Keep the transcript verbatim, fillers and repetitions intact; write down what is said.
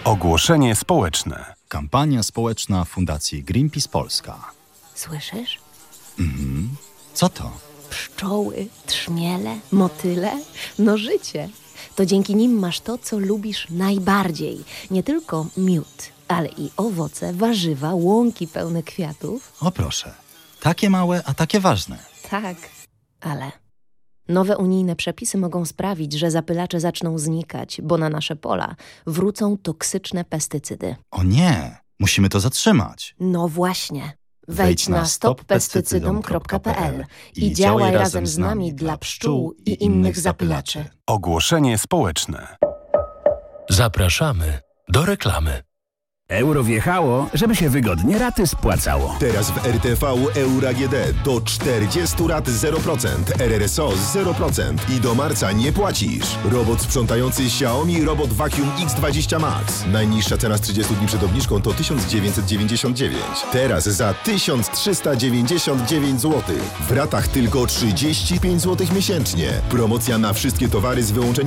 Ogłoszenie społeczne. Kampania społeczna Fundacji Greenpeace Polska. Słyszysz? Mhm. Co to? Pszczoły, trzmiele, motyle, no życie. To dzięki nim masz to, co lubisz najbardziej. Nie tylko miód, ale i owoce, warzywa, łąki pełne kwiatów. O proszę, takie małe, a takie ważne. Tak, ale nowe unijne przepisy mogą sprawić, że zapylacze zaczną znikać, bo na nasze pola wrócą toksyczne pestycydy. O nie, musimy to zatrzymać. No właśnie. Wejdź na stop pestycydom kropka p l i działaj razem z nami dla pszczół i innych zapylaczy. Ogłoszenie społeczne. Zapraszamy do reklamy. Euro wjechało, żeby się wygodnie raty spłacało. Teraz w R T V Euro A G D do czterdziestu rat zero procent, R R S O zero procent i do marca nie płacisz. Robot sprzątający Xiaomi Robot Vacuum X dwadzieścia Max. Najniższa cena z trzydziestu dni przed obniżką to tysiąc dziewięćset dziewięćdziesiąt dziewięć. Teraz za tysiąc trzysta dziewięćdziesiąt dziewięć złotych. W ratach tylko trzydzieści pięć złotych miesięcznie. Promocja na wszystkie towary z wyłączeniem